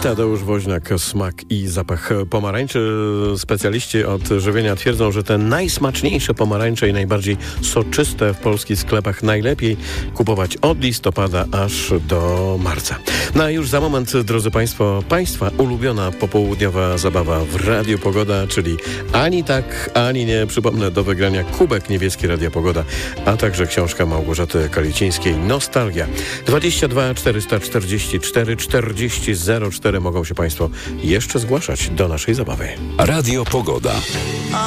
Tadeusz Woźniak, smak i zapach pomarańczy. Specjaliści od żywienia twierdzą, że te najsmaczniejsze pomarańcze i najbardziej soczyste w polskich sklepach najlepiej kupować od listopada aż do marca. No a już za moment, drodzy Państwo, Państwa ulubiona popołudniowa zabawa w Radiu Pogoda, czyli ani tak, ani nie. Przypomnę, do wygrania kubek niebieski Radia Pogoda, a także książka Małgorzaty Kalicińskiej Nostalgia. 22 444 40 04 mogą się Państwo jeszcze zgłaszać do naszej zabawy. Radio Pogoda.